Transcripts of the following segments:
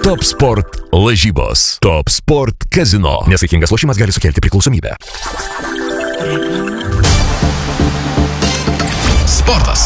Top Sport lažybos. Top Sport Casino. Nesaikingas lošimas gali sukelti priklausomybę. Sportas.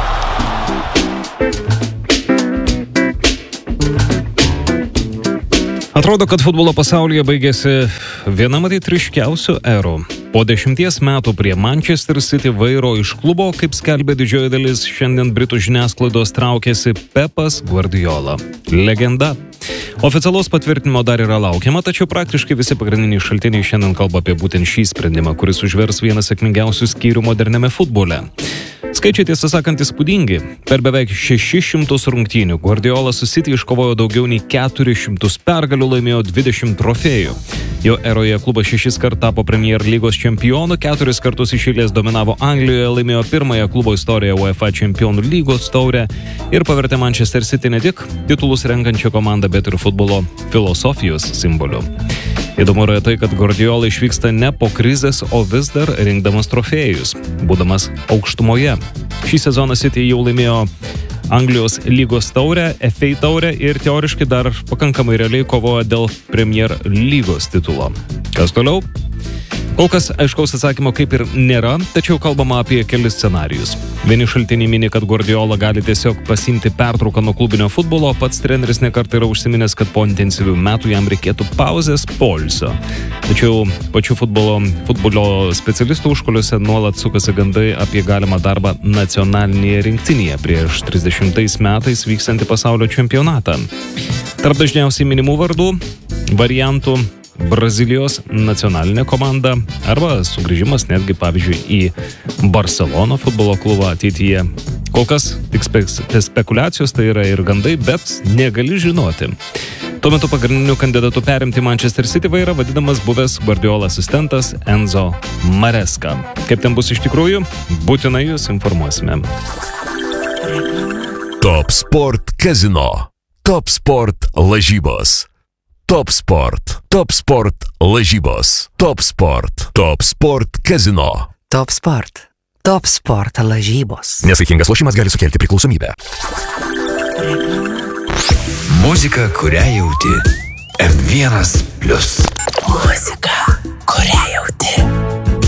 Atrodo, kad futbolo pasaulyje baigėsi viena matyt ryškiausių erų. Po 10 metų prie Manchester City vairo iš klubo, kaip skelbė didžioji dalis šiandien britų žiniasklaidos, traukėsi Pepas Guardiola. Legenda. Oficialaus patvirtinimo dar yra laukiama, tačiau praktiškai visi pagrindiniai šaltiniai šiandien kalba apie būtent šį sprendimą, kuris užvers vieną sėkmingiausių skyrių moderniame futbole. Skaičiai, tiesą sakant, įspūdingi. Per beveik 600 rungtynių Guardiola su City iškovojo daugiau nei 400 pergalių, laimėjo 20 trofėjų. Jo eroje klubas 6 kartų tapo Premier lygos čempionu, 4 kartus iš eilės dominavo Anglijoje, laimėjo pirmąją klubo istoriją UEFA čempionų lygos taurę ir pavertė Manchester City ne tik titulus renkančią komandą, bet ir futbolo filosofijos simboliu. Įdomu yra tai, kad Guardiola išvyksta ne po krizės, o vis dar rinkdamas trofėjus, būdamas aukštumoje. Šį sezoną City jau laimėjo Anglijos lygos taurę, FA taurę ir teoriškai dar pakankamai realiai kovoja dėl Premier lygos titulo. Kas toliau? Kol kas aiškaus atsakymo kaip ir nėra, tačiau kalbama apie kelis scenarijus. Vieni šaltiniai mini, kad Guardiola gali tiesiog pasiimti pertrauką nuo klubinio futbolo, pats treneris nekartą yra užsiminęs, kad po intensyvių metų jam reikėtų pauzės, poilsio. Tačiau pačių futbolo specialistų užkuliuose nuolat sukasi gandai apie galimą darbą nacionalinėje rinktinėje prieš 30 metais vykstantį pasaulio čempionatą. Tarp dažniausiai minimų vardų variantų Brazilijos nacionalinė komanda arba sugrįžimas netgi, pavyzdžiui, į Barcelono futbolo klubą ateityje. Kol kas tik spekulacijos, tai yra ir gandai, bet negali žinoti. Tuo metu pagrindiniu kandidatu perimti Manchester City vairą vadinamas buvęs Guardiola asistentas Enzo Maresca. Kaip ten bus iš tikrųjų, būtinai jūs informuosime. Top Sport Casino. Top Sport lažybos. Top Sport. Top Sport lažybos. Top Sport. Top Sport Casino. Top Sport. Top Sport lažybos. Nesaikingas lošimas gali sukelti priklausomybę. Muzika, kurią jauti. M1+. Muzika, kurią jauti.